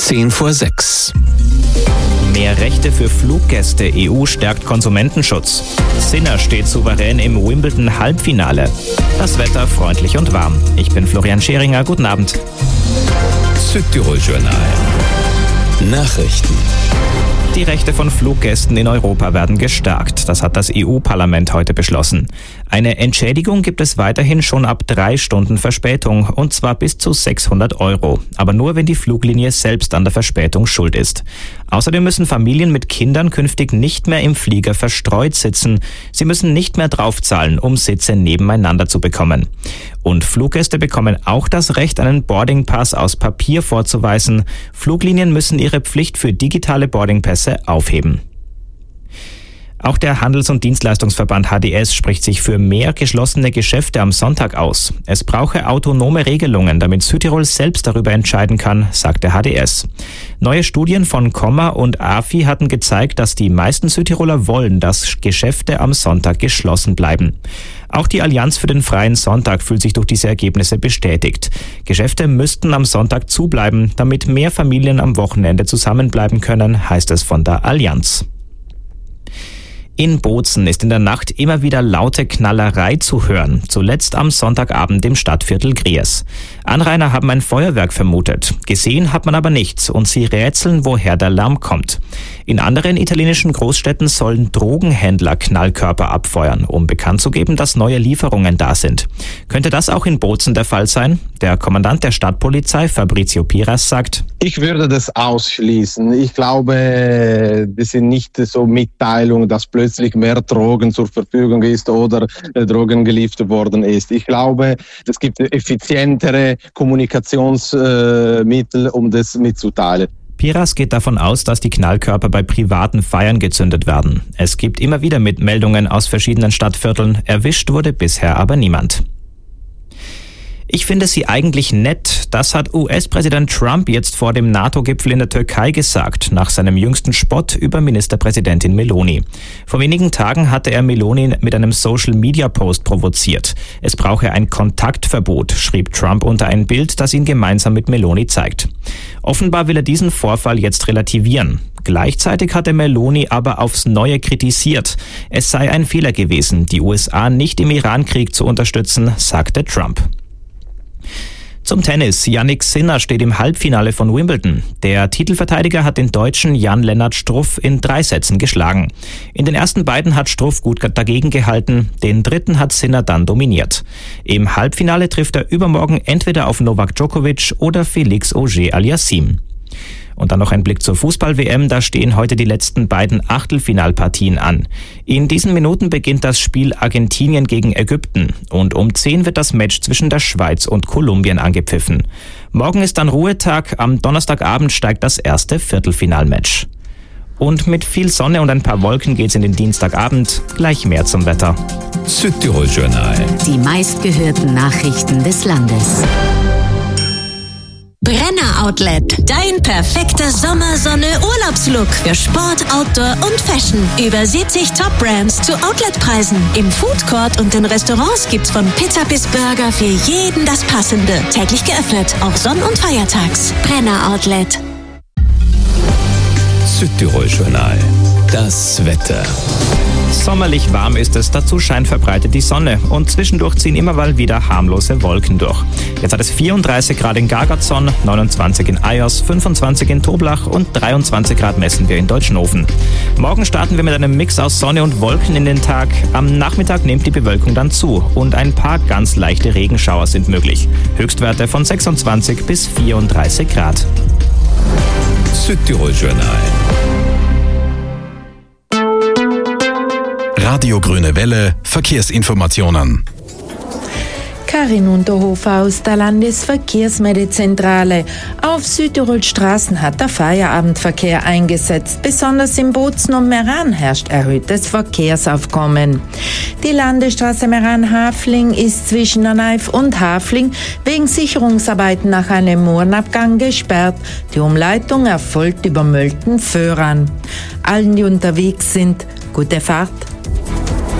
5:10. Mehr Rechte für Fluggäste. EU stärkt Konsumentenschutz. Sinner steht souverän im Wimbledon-Halbfinale. Das Wetter freundlich und warm. Ich bin Florian Scheringer. Guten Abend. Südtirol-Journal. Nachrichten. Die Rechte von Fluggästen in Europa werden gestärkt. Das hat das EU-Parlament heute beschlossen. Eine Entschädigung gibt es weiterhin schon ab 3 Stunden Verspätung, und zwar bis zu 600 €. Aber nur, wenn die Fluglinie selbst an der Verspätung schuld ist. Außerdem müssen Familien mit Kindern künftig nicht mehr im Flieger verstreut sitzen. Sie müssen nicht mehr draufzahlen, um Sitze nebeneinander zu bekommen. Und Fluggäste bekommen auch das Recht, einen Boardingpass aus Papier vorzuweisen. Fluglinien müssen ihre Pflicht für digitale Boardingpässe aufheben. Auch der Handels- und Dienstleistungsverband HDS spricht sich für mehr geschlossene Geschäfte am Sonntag aus. Es brauche autonome Regelungen, damit Südtirol selbst darüber entscheiden kann, sagt der HDS. Neue Studien von Comma und AFI hatten gezeigt, dass die meisten Südtiroler wollen, dass Geschäfte am Sonntag geschlossen bleiben. Auch die Allianz für den freien Sonntag fühlt sich durch diese Ergebnisse bestätigt. Geschäfte müssten am Sonntag zubleiben, damit mehr Familien am Wochenende zusammenbleiben können, heißt es von der Allianz. In Bozen ist in der Nacht immer wieder laute Knallerei zu hören, zuletzt am Sonntagabend im Stadtviertel Gries. Anrainer haben ein Feuerwerk vermutet, gesehen hat man aber nichts und sie rätseln, woher der Lärm kommt. In anderen italienischen Großstädten sollen Drogenhändler Knallkörper abfeuern, um bekannt zu geben, dass neue Lieferungen da sind. Könnte das auch in Bozen der Fall sein? Der Kommandant der Stadtpolizei, Fabrizio Piras, sagt: Ich würde das ausschließen. Ich glaube, das sind nicht so Mitteilungen, dass plötzlich mehr Drogen zur Verfügung ist oder Drogen geliefert worden ist. Ich glaube, es gibt effizientere Kommunikationsmittel, um das mitzuteilen. Piras geht davon aus, dass die Knallkörper bei privaten Feiern gezündet werden. Es gibt immer wieder Meldungen aus verschiedenen Stadtvierteln. Erwischt wurde bisher aber niemand. Ich finde sie eigentlich nett. Das hat US-Präsident Trump jetzt vor dem NATO-Gipfel in der Türkei gesagt, nach seinem jüngsten Spott über Ministerpräsidentin Meloni. Vor wenigen Tagen hatte er Meloni mit einem Social-Media-Post provoziert. Es brauche ein Kontaktverbot, schrieb Trump unter ein Bild, das ihn gemeinsam mit Meloni zeigt. Offenbar will er diesen Vorfall jetzt relativieren. Gleichzeitig hatte Meloni aber aufs Neue kritisiert. Es sei ein Fehler gewesen, die USA nicht im Iran-Krieg zu unterstützen, sagte Trump. Zum Tennis. Jannik Sinner steht im Halbfinale von Wimbledon. Der Titelverteidiger hat den Deutschen Jan-Lennart Struff in 3 Sätzen geschlagen. In den ersten beiden hat Struff gut dagegen gehalten, den dritten hat Sinner dann dominiert. Im Halbfinale trifft er übermorgen entweder auf Novak Djokovic oder Felix Auger-Aliassime. Und dann noch ein Blick zur Fußball-WM. Da stehen heute die letzten beiden Achtelfinalpartien an. In diesen Minuten beginnt das Spiel Argentinien gegen Ägypten. Und um 10 wird das Match zwischen der Schweiz und Kolumbien angepfiffen. Morgen ist dann Ruhetag. Am Donnerstagabend steigt das erste Viertelfinalmatch. Und mit viel Sonne und ein paar Wolken geht's in den Dienstagabend. Gleich mehr zum Wetter. Südtirol-Journal. Die meistgehörten Nachrichten des Landes. Brenner Outlet. Dein perfekter Sommersonne-Urlaubslook für Sport, Outdoor und Fashion. Über 70 Top-Brands zu Outletpreisen. Im Foodcourt und in Restaurants gibt's von Pizza bis Burger für jeden das Passende. Täglich geöffnet, auch sonn- und feiertags. Brenner Outlet. Südtirol-Journal. Das Wetter. Sommerlich warm ist es, dazu scheint verbreitet die Sonne und zwischendurch ziehen immer mal wieder harmlose Wolken durch. Jetzt hat es 34 Grad in Gargatzon, 29 in Ajos, 25 in Toblach und 23 Grad messen wir in Deutschnofen. Morgen starten wir mit einem Mix aus Sonne und Wolken in den Tag. Am Nachmittag nimmt die Bewölkung dann zu und ein paar ganz leichte Regenschauer sind möglich. Höchstwerte von 26 bis 34 Grad. Südtirol-Journal. Radio Grüne Welle, Verkehrsinformationen. Karin Unterhofer aus der Landesverkehrsmeldezentrale. Auf Südtirol Straßen hat der Feierabendverkehr eingesetzt. Besonders in Bozen und Meran herrscht erhöhtes Verkehrsaufkommen. Die Landesstraße Meran-Hafling ist zwischen Naneif und Hafling wegen Sicherungsarbeiten nach einem Murenabgang gesperrt. Die Umleitung erfolgt über Mölten-Föhran. Allen, die unterwegs sind, gute Fahrt.